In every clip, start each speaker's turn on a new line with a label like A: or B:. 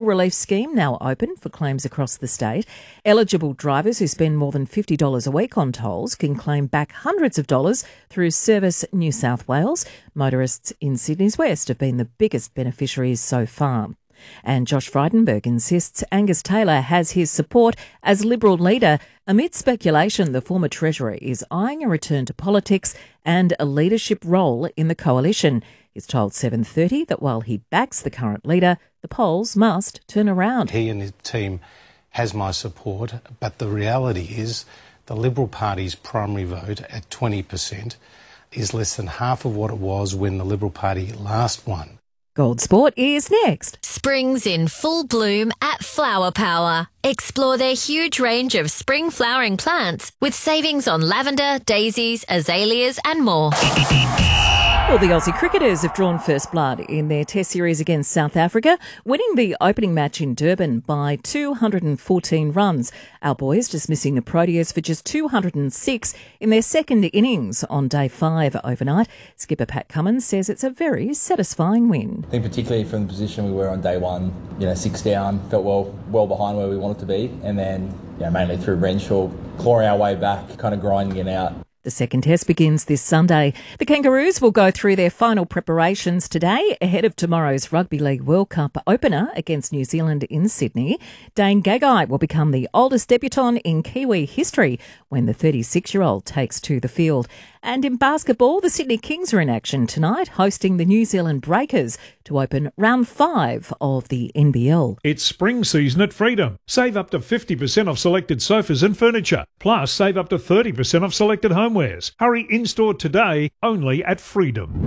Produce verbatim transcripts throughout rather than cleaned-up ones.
A: relief scheme now open for claims across the state. Eligible drivers who spend more than fifty dollars a week on tolls can claim back hundreds of dollars through Service New South Wales. Motorists in Sydney's West have been the biggest beneficiaries so far. And Josh Frydenberg insists Angus Taylor has his support as Liberal leader amid speculation the former Treasurer is eyeing a return to politics and a leadership role in the coalition. He's told seven thirty that while he backs the current leader, the polls must turn around.
B: He and his team has my support, but the reality is the Liberal Party's primary vote at twenty percent is less than half of what it was when the Liberal Party last won.
A: Gold Sport is next.
C: Spring's in full bloom at Flower Power. Explore their huge range of spring flowering plants with savings on lavender, daisies, azaleas and more.
A: Well, the Aussie cricketers have drawn first blood in their Test series against South Africa, winning the opening match in Durban by two hundred fourteen runs. Our boys dismissing the Proteas for just two hundred six in their second innings on day five overnight. Skipper Pat Cummins says it's a very satisfying win.
D: I think particularly from the position we were on day one, you know, six down, felt well well behind where we wanted to be, and then, you know, mainly through Renshaw, clawing our way back, kind of grinding it out.
A: The second test begins this Sunday. The Kangaroos will go through their final preparations today ahead of tomorrow's Rugby League World Cup opener against New Zealand in Sydney. Dane Gagai will become the oldest debutant in Kiwi history when the thirty-six-year-old takes to the field. And in basketball, the Sydney Kings are in action tonight, hosting the New Zealand Breakers to open round five of the N B L.
E: It's spring season at Freedom. Save up to fifty percent off selected sofas and furniture. Plus, save up to thirty percent off selected homewares. Hurry in-store today, only at Freedom.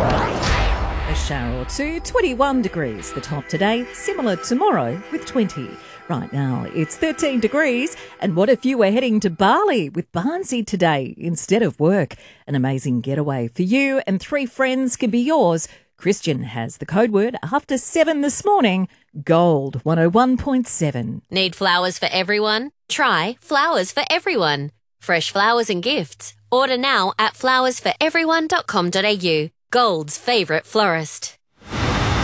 A: A shower or two, twenty-one degrees. The top today, similar tomorrow with twenty. Right now, it's thirteen degrees. And what if you were heading to Bali with Barnsey today instead of work? An amazing getaway for you and three friends can be yours. Christian has the code word after seven this morning. Gold one oh one point seven.
C: Need flowers for everyone? Try Flowers for Everyone. Fresh flowers and gifts. Order now at flowers for everyone dot com dot a u. Gold's favourite florist.